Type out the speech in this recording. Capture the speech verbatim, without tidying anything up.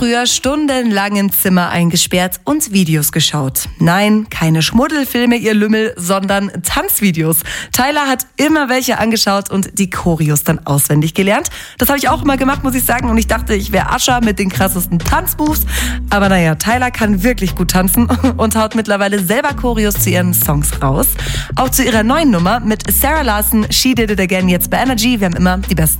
früher stundenlang im Zimmer eingesperrt und Videos geschaut. Nein, keine Schmuddelfilme, ihr Lümmel, sondern Tanzvideos. Tyler hat immer welche angeschaut und die Choreos dann auswendig gelernt. Das habe ich auch immer gemacht, muss ich sagen. Und ich dachte, ich wäre Ascha mit den krassesten Tanzmoves. Aber naja, Tyler kann wirklich gut tanzen und haut mittlerweile selber Choreos zu ihren Songs raus. Auch zu ihrer neuen Nummer mit Sarah Larson, She Did It Again, jetzt bei Energy. Wir haben immer die besten